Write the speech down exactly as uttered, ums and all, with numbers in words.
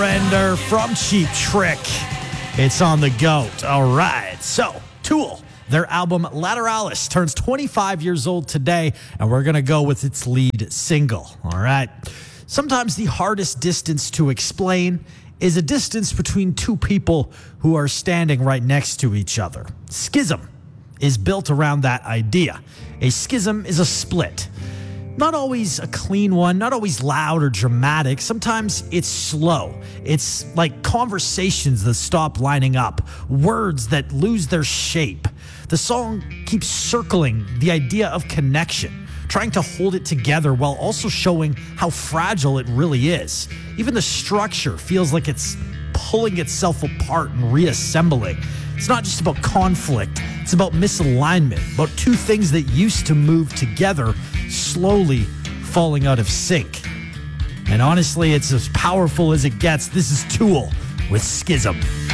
Render from Cheap Trick. It's on the goat. All right. So, Tool, their album Lateralis turns twenty-five years old today, and we're going to go with its lead single. All right. Sometimes the hardest distance to explain is a distance between two people who are standing right next to each other. Schism is built around that idea. A schism is a split. Not always a clean one, not always loud or dramatic. Sometimes it's slow. It's like conversations that stop lining up, words that lose their shape. The song keeps circling the idea of connection, trying to hold it together while also showing how fragile it really is. Even the structure feels like it's pulling itself apart and reassembling. It's not just about conflict, it's about misalignment, about two things that used to move together slowly falling out of sync. And honestly, it's as powerful as it gets. This is Tool with Schism.